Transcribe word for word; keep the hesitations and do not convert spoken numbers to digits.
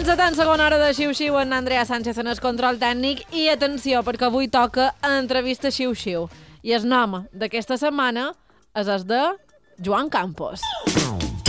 Comença tant segona hora de Xiu-Xiu en Andrea Sánchez en el control tècnic i atenció, perquè avui toca entrevista Xiu-Xiu. I el nom d'aquesta setmana és el de Joan Campos.